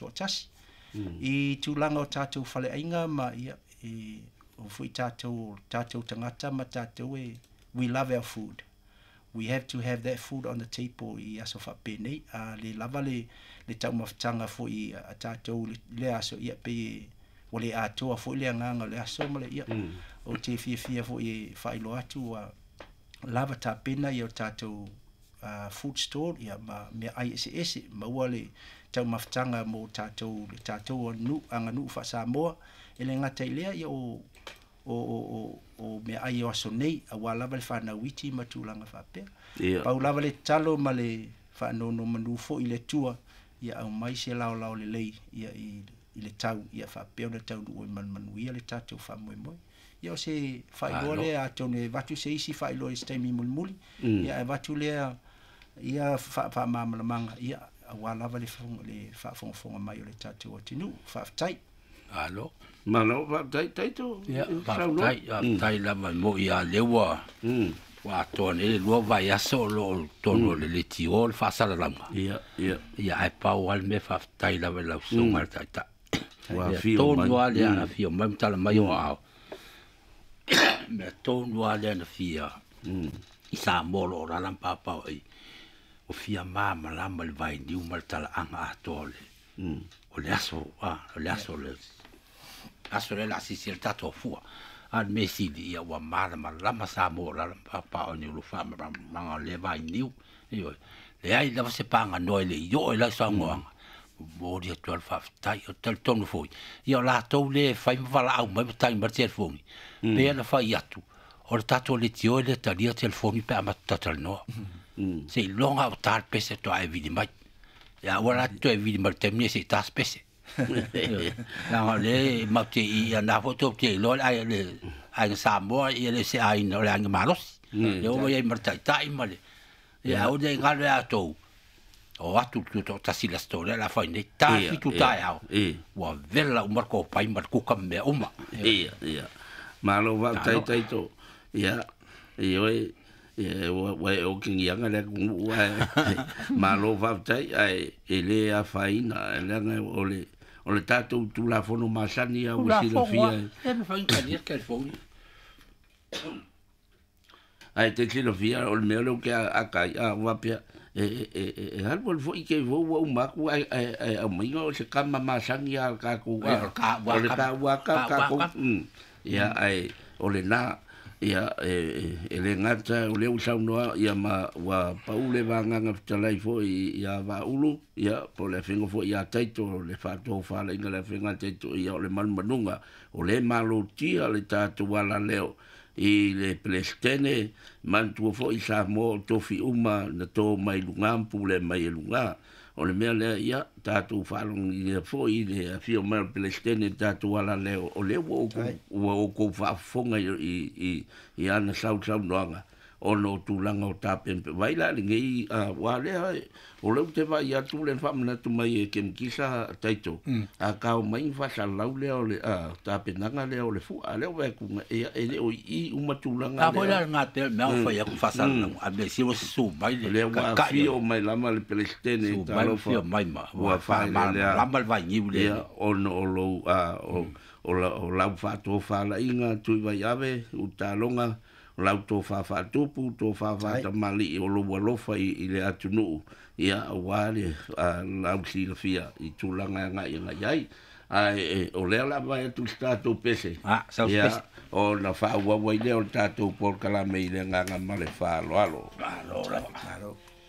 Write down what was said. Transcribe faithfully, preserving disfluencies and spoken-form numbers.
tātou tasi. I tūlanga o tātou whale ainga ma ia e o fui tātou, tātou tangata ma tātou e we love our food. We have to have that food on the table I aso whapene. A le lava le, le tau mawhtanga fo I a tātou le, le aso ia pe o le atoa fo le anganga le aso ma le ia. O te fia fia fo I whailo atu a lava tā pena I o tātou uh, food store ia ma mea ai ese ese ma ua le tau mawhtanga mo tātou le tātou o nu anga nu wha Samoa ele ngata ilea ia o o o o o me ai o aso nei a wa lava le whanau witi ma tūlanga whapea. Yeah. Pau lava le talo ma le whanau no manu fo I le tua ia au mai se lao lao le lei ia I, I le tau ia whapea o le tau nu oi man manu ia le tātou whamoe moe. Ia o se whailoa le a tone watu se isi whailoa I staimi muli muli. Mm. Ia e watu le ia wha mamala manga ia a wa lava le whafonga mai o le tātou o tinu whaftai. Alo. Malo va tai tai to. Ya, tai tai la mo ia lewa. Mm. Wa to ne lo va ya solo to no le le tio fa sala la. Ya, ya. Ya ai pa wal me fa tai la la so mar tai ta. Wa fi to no ale na fi o mam tala mai o ao. Me to no ale na fi. Mm. I sa molo la lam pa pa i. O fi ma ma la mal vai ni u mal tala anga tole. Mm. O le aso, ah, o le aso le. Aso le la si si el tato fua. Al mesi di ia wa mala ma lama sa mo la pa o ni lu fa ma ma le vai niu. Io le ai la se panga no le io la sa ngo. Mo di to al fa tai o tel tonu foi. Io la to le fai vala au ma tai ma telefoni. Pe la fa iatu. O le tato le tio le talia telefoni pe ma tatal no. Se longa o tal pese to ai vidi mai. Ya wala to e vidi mal temni se ta spese. Na le ma te I na foto te lo ai le ai Samoa I le se ai no le ang malos. Le o ia martai tai male. Ya o de ngale ato. O atu tu to ta sila storia la fa ne ta fitu tai au. Wa vela o marco pai marco kam me uma. Ia ia. Malo va tai tai to. Ya. Io e wa o kingi anga le wa malo va tai ai ele a faina le o le o le tato tu la fono masani a usilofia e me fa incadir que fo ai te silofia o me lo que a kai a wa pia e e e algo fo que vo o maku ai ai a mingo se kama masani a ka ku ka wa ka wa ka ka ya ai o le na ia e le ngata o le usau noa ia ma wa paule vanganga talai fo ia va ulu ia po le fingo fo ia taito le fato fa le ngala finga taito ia le man manunga o le malo tia le tatu wala leo I le plestene man tu fo isa mo to fi uma na to mai lungampu le mai lunga o le mea lea ia tatu whalong I fo I le fio mai plestene tatu wala leo o le wo o ko whafonga I I ana sau sau noanga o no tūlanga o tāpempe waila le ngei a wale o leu te vai atu le whamana tu mai e kem kisa taito a kao mai whasa lau leo le tāpenanga leo le fu a leo wai kunga e e leo I uma tūlanga leo a poila ngā te mea whai aku whasa lau a me si o su mai le leo wa fio mai lama le pelestene su mai fio mai ma wa wha lama le vai ngiu le o no o lou a o lau whato whala inga tui vai ave u tālonga lau tō whawha tupu, tō whawha tamali o lo walofa I le atunu ia a wale lau sila fia I tūlanga ngā i ngā iai. Ai, o lea la vai atu tātou pese. Ah, sau pese. O na wha wawai leo tātou por kalame I le ngā ngā male wha alo alo. Alo, alo.